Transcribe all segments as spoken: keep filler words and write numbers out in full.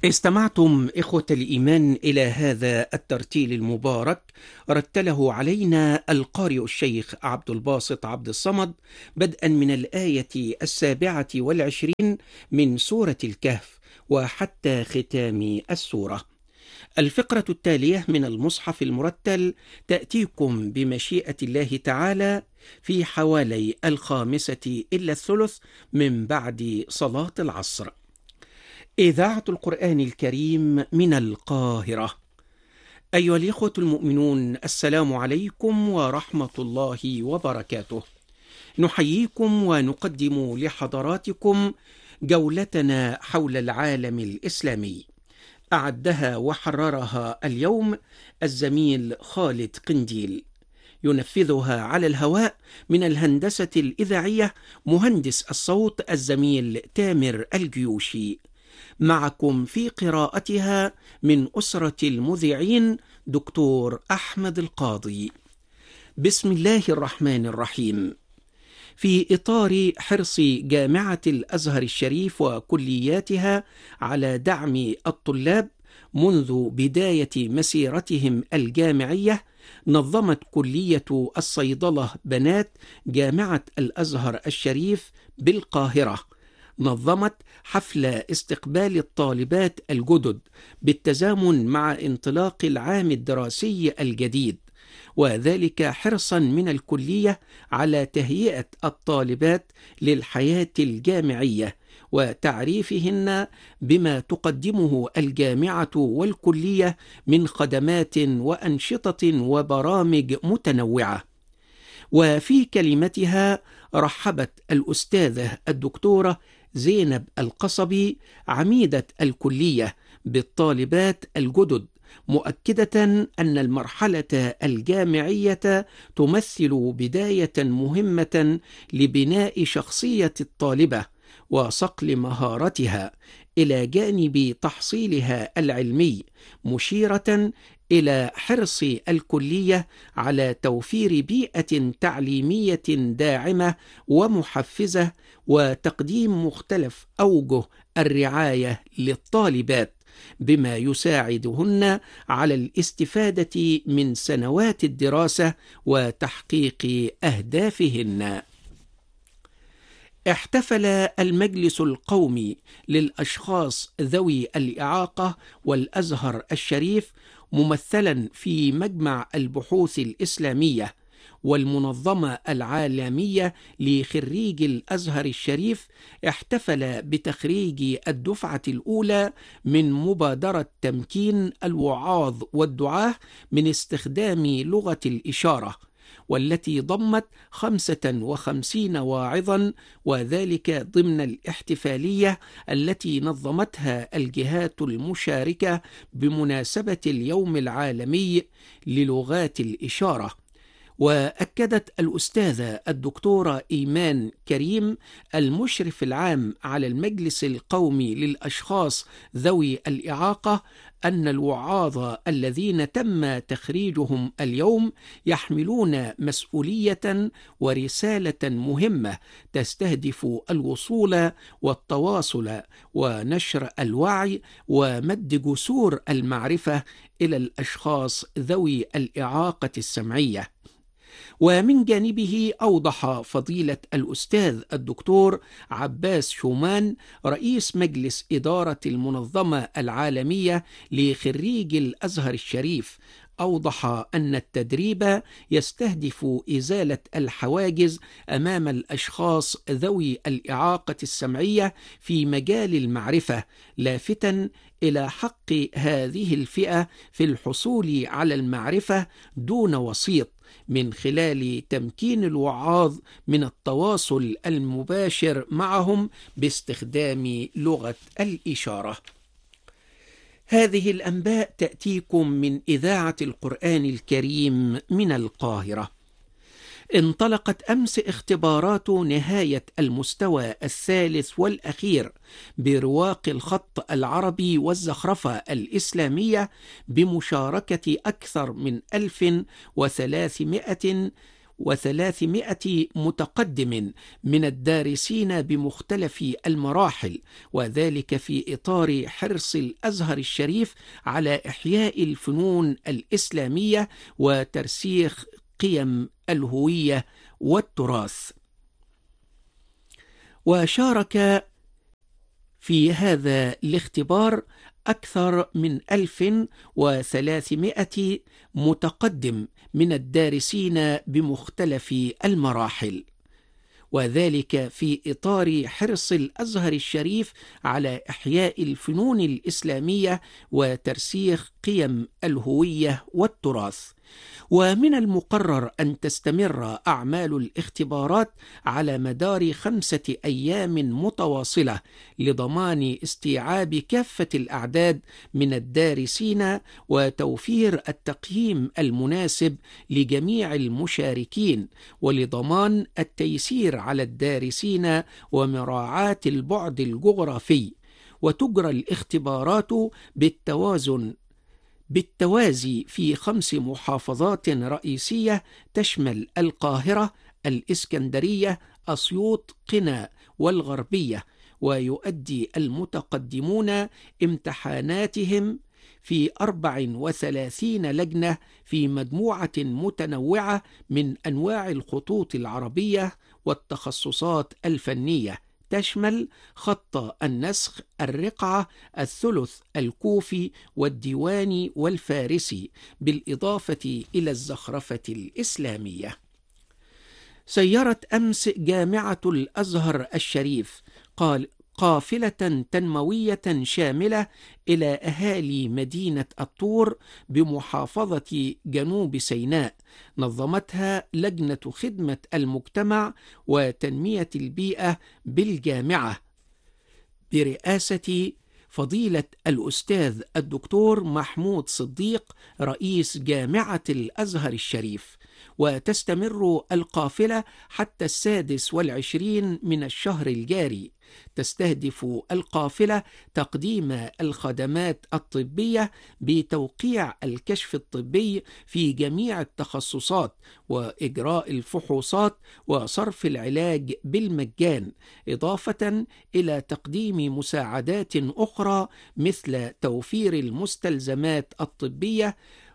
استمعتم إخوة الإيمان إلى هذا الترتيل المبارك، رتله علينا القارئ الشيخ عبد الباسط عبد الصمد، بدءا من الآية السابعة والعشرين من سورة الكهف وحتى ختام السورة. الفقرة التالية من المصحف المرتل تأتيكم بمشيئة الله تعالى في حوالي الخامسة إلا الثلث من بعد صلاة العصر. إذاعة القرآن الكريم من القاهرة. أيها الإخوة المؤمنون، السلام عليكم ورحمة الله وبركاته. نحييكم ونقدم لحضراتكم جولتنا حول العالم الإسلامي، أعدها وحررها اليوم الزميل خالد قنديل، ينفذها على الهواء من الهندسة الإذاعية مهندس الصوت الزميل تامر الجيوشي. معكم في قراءتها من أسرة المذيعين دكتور أحمد القاضي. بسم الله الرحمن الرحيم. في إطار حرص جامعة الأزهر الشريف وكلياتها على دعم الطلاب منذ بداية مسيرتهم الجامعية، نظمت كلية الصيدلة بنات جامعة الأزهر الشريف بالقاهرة نظمت حفل استقبال الطالبات الجدد بالتزامن مع انطلاق العام الدراسي الجديد، وذلك حرصا من الكلية على تهيئة الطالبات للحياة الجامعية وتعريفهن بما تقدمه الجامعة والكلية من خدمات وأنشطة وبرامج متنوعة. وفي كلمتها رحبت الأستاذة الدكتورة زينب القصبي عميدة الكلية بالطالبات الجدد، مؤكدة أن المرحلة الجامعية تمثل بداية مهمة لبناء شخصية الطالبة وصقل مهارتها إلى جانب تحصيلها العلمي، مشيرة إلى حرص الكلية على توفير بيئة تعليمية داعمة ومحفزة وتقديم مختلف أوجه الرعاية للطالبات بما يساعدهن على الاستفادة من سنوات الدراسة وتحقيق أهدافهن. احتفل المجلس القومي للأشخاص ذوي الإعاقة والأزهر الشريف ممثلا في مجمع البحوث الإسلامية والمنظمة العالمية لخريج الأزهر الشريف، احتفل بتخريج الدفعة الأولى من مبادرة تمكين الوعاظ والدعاة من استخدام لغة الإشارة، والتي ضمت خمسة وخمسين واعظا، وذلك ضمن الاحتفالية التي نظمتها الجهات المشاركة بمناسبة اليوم العالمي للغات الإشارة. وأكدت الأستاذة الدكتورة إيمان كريم المشرف العام على المجلس القومي للأشخاص ذوي الإعاقة أن الوعاظ الذين تم تخريجهم اليوم يحملون مسؤولية ورسالة مهمة تستهدف الوصول والتواصل ونشر الوعي ومد جسور المعرفة إلى الأشخاص ذوي الإعاقة السمعية. ومن جانبه أوضح فضيلة الأستاذ الدكتور عباس شومان رئيس مجلس إدارة المنظمة العالمية لخريج الأزهر الشريف، أوضح أن التدريب يستهدف إزالة الحواجز أمام الأشخاص ذوي الإعاقة السمعية في مجال المعرفة، لافتا إلى حق هذه الفئة في الحصول على المعرفة دون وسيط من خلال تمكين الوعاظ من التواصل المباشر معهم باستخدام لغة الإشارة. هذه الأنباء تأتيكم من إذاعة القرآن الكريم من القاهرة. انطلقت أمس اختبارات نهاية المستوى الثالث والأخير برواق الخط العربي والزخرفة الإسلامية بمشاركة أكثر من ألف وثلاثمائة وثلاثمائة متقدم من الدارسين بمختلف المراحل، وذلك في إطار حرص الأزهر الشريف على إحياء الفنون الإسلامية وترسيخ قيم الهوية والتراث. وشارك في هذا الاختبار أكثر من ألف وثلاثمائة متقدم من الدارسين بمختلف المراحل، وذلك في إطار حرص الأزهر الشريف على إحياء الفنون الإسلامية وترسيخ قيم الهوية والتراث. ومن المقرر أن تستمر أعمال الاختبارات على مدار خمسة أيام متواصلة لضمان استيعاب كافة الأعداد من الدارسين وتوفير التقييم المناسب لجميع المشاركين، ولضمان التيسير على الدارسين ومراعاة البعد الجغرافي. وتجرى الاختبارات بالتوازن بالتوازي في خمس محافظات رئيسية تشمل القاهرة، الإسكندرية، أسيوط، قنا والغربية. ويؤدي المتقدمون امتحاناتهم في أربع وثلاثين لجنة في مجموعة متنوعة من أنواع الخطوط العربية والتخصصات الفنية، تشمل خط النسخ، الرقعة، الثلث، الكوفي والديواني والفارسي، بالإضافة إلى الزخرفة الإسلامية. سيرت أمس جامعة الأزهر الشريف قال قافلة تنموية شاملة إلى أهالي مدينة الطور بمحافظة جنوب سيناء، نظمتها لجنة خدمة المجتمع وتنمية البيئة بالجامعة برئاسة فضيلة الأستاذ الدكتور محمود صديق رئيس جامعة الأزهر الشريف. وتستمر القافلة حتى السادس والعشرين من الشهر الجاري. تستهدف القافلة تقديم الخدمات الطبية بتوقيع الكشف الطبي في جميع التخصصات، وإجراء الفحوصات، وصرف العلاج بالمجان، إضافة إلى تقديم مساعدات أخرى مثل توفير المستلزمات الطبية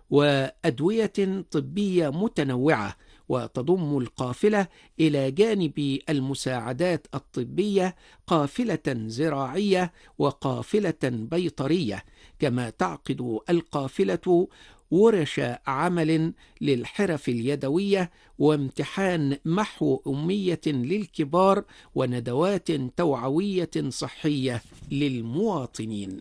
وأدوية طبية متنوعة. وتضم القافلة إلى جانب المساعدات الطبية قافلة زراعية وقافلة بيطرية، كما تعقد القافلة ورش عمل للحرف اليدوية وامتحان محو أمية للكبار وندوات توعوية صحية للمواطنين.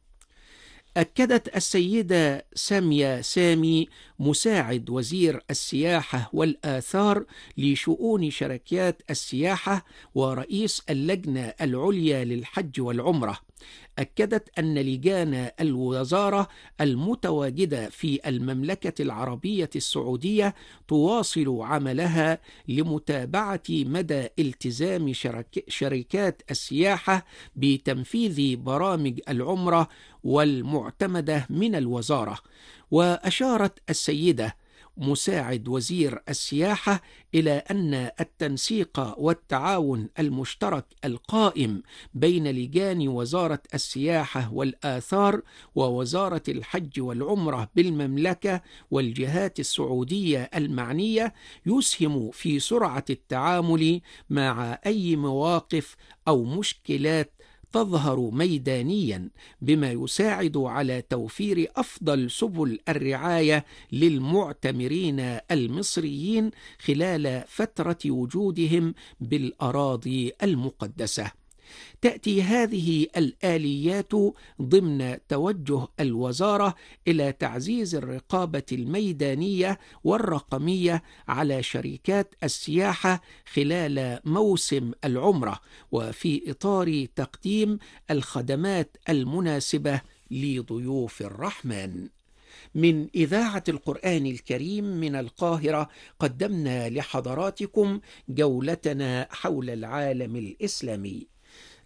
أكدت السيدة سامية سامي مساعد وزير السياحة والآثار لشؤون شركات السياحة ورئيس اللجنة العليا للحج والعمرة، أكدت أن لجان الوزارة المتواجدة في المملكة العربية السعودية تواصل عملها لمتابعة مدى التزام شرك شركات السياحة بتنفيذ برامج العمرة والمعتمدة من الوزارة. وأشارت السيدة مساعد وزير السياحة إلى أن التنسيق والتعاون المشترك القائم بين لجان وزارة السياحة والآثار ووزارة الحج والعمرة بالمملكة والجهات السعودية المعنية يسهم في سرعة التعامل مع أي مواقف أو مشكلات تظهر ميدانيا، بما يساعد على توفير أفضل سبل الرعاية للمعتمرين المصريين خلال فترة وجودهم بالأراضي المقدسة. تأتي هذه الآليات ضمن توجه الوزارة إلى تعزيز الرقابة الميدانية والرقمية على شركات السياحة خلال موسم العمرة، وفي إطار تقديم الخدمات المناسبة لضيوف الرحمن. من إذاعة القرآن الكريم من القاهرة قدمنا لحضراتكم جولتنا حول العالم الإسلامي.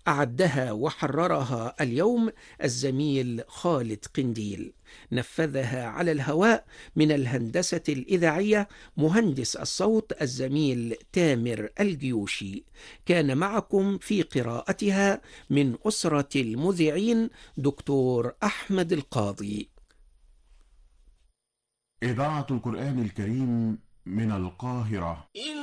أعدها وحررها اليوم الزميل خالد قنديل. نفذها على الهواء من الهندسة الإذاعية مهندس الصوت الزميل تامر الجيوشي. كان معكم في قراءتها من أسرة المذيعين دكتور أحمد القاضي. إذاعة القرآن الكريم من القاهرة.